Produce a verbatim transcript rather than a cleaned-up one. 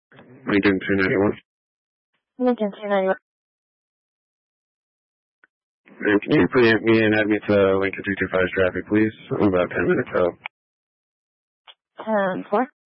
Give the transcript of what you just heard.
Lincoln two ninety-one. Lincoln two ninety-one. And can you put me and add me to Lincoln two two five traffic, please? I'm about ten minutes out. ten four.